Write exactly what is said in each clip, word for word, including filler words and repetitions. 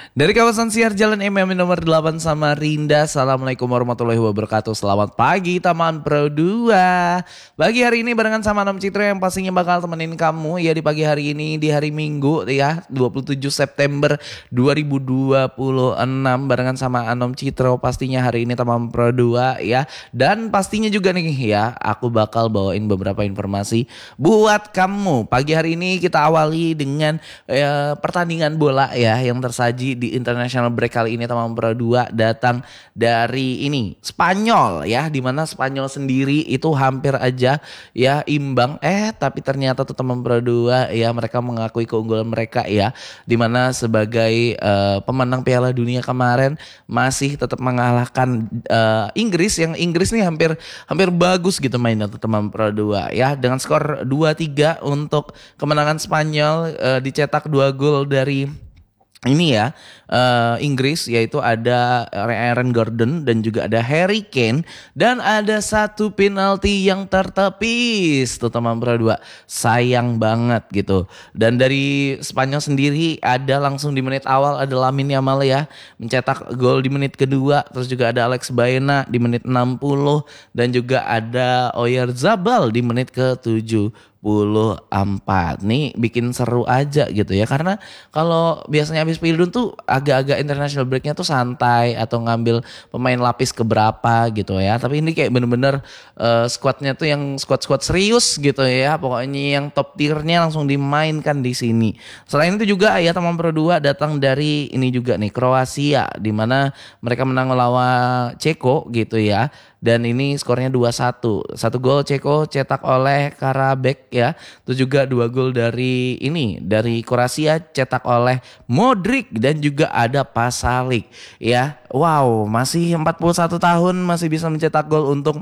Dari kawasan Siar Jalan M M nomor delapan Samarinda. Assalamualaikum warahmatullahi wabarakatuh. Selamat pagi Taman Pro dua. Pagi hari ini barengan sama Anom Citra yang pastinya bakal temenin kamu ya di pagi hari ini, di hari Minggu ya dua puluh tujuh September dua ribu dua puluh enam. Barengan sama Anom Citra pastinya hari ini Taman Pro dua ya. Dan pastinya juga nih ya, aku bakal bawain beberapa informasi buat kamu. Pagi hari ini kita awali dengan eh, pertandingan bola ya yang tersaji di international break kali ini. Taman Pro dua datang dari ini Spanyol ya, dimana Spanyol sendiri itu hampir aja ya imbang, eh tapi ternyata tuh Taman Pro dua ya mereka mengakui keunggulan mereka ya, dimana sebagai uh, pemenang Piala Dunia kemarin masih tetap mengalahkan uh, Inggris, yang Inggris nih hampir hampir bagus gitu mainnya tuh Taman Pro dua ya, dengan skor dua tiga untuk kemenangan Spanyol. Uh, dicetak dua gol dari ini ya uh, Inggris, yaitu ada Aaron Gordon dan juga ada Harry Kane, dan ada satu penalti yang tertepis tuh Taman Pro dua, sayang banget gitu. Dan dari Spanyol sendiri ada langsung di menit awal ada Lamine Yamal ya mencetak gol di menit kedua, terus juga ada Alex Baena di menit enam puluh dan juga ada Oyarzabal di menit ke tujuh puluh empat. Nih bikin seru aja gitu ya, karena kalau biasanya habis Pildun tuh agak-agak international breaknya tuh santai atau ngambil pemain lapis keberapa gitu ya, tapi ini kayak bener-bener uh, squadnya tuh yang squad-squad serius gitu ya, pokoknya yang top tiernya langsung dimainkan di sini. Selain itu juga ya Taman Pro dua datang dari ini juga nih Kroasia, di mana mereka menang melawan Ceko gitu ya. Dan ini skornya dua satu. Satu gol Ceko cetak oleh Karabek ya. Terus juga dua gol dari ini dari Kroasia cetak oleh Modric dan juga ada Pasalic ya. Wow, masih empat puluh satu tahun masih bisa mencetak gol untuk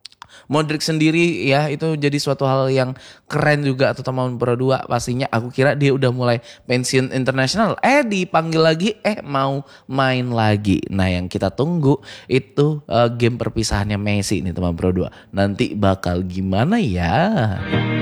Modric sendiri ya, itu jadi suatu hal yang keren juga atau Taman Pro dua. Pastinya aku kira dia udah mulai pensiun internasional, eh dipanggil lagi, eh mau main lagi. Nah yang kita tunggu itu uh, game perpisahannya Messi nih Taman Pro dua, nanti bakal gimana ya.